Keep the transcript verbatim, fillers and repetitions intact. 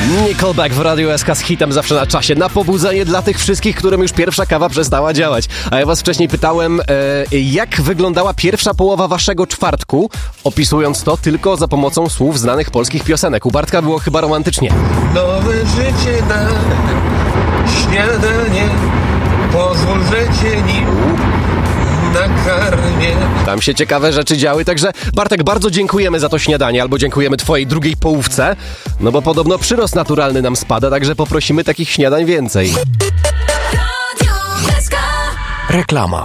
Nickelback w Radiu S K z hitem zawsze na czasie. Na pobudzenie dla tych wszystkich, którym już pierwsza kawa przestała działać. A ja was wcześniej pytałem, e, jak wyglądała pierwsza połowa waszego czwartku, opisując to tylko za pomocą słów znanych polskich piosenek. U Bartka było chyba romantycznie. Nowe życie na śniadanie, pozwól, że cię nim nakarmię. Tam się ciekawe rzeczy działy, także Bartek, bardzo dziękujemy za to śniadanie, albo dziękujemy twojej drugiej połówce, no bo podobno przyrost naturalny nam spada, także poprosimy takich śniadań więcej. Reklama.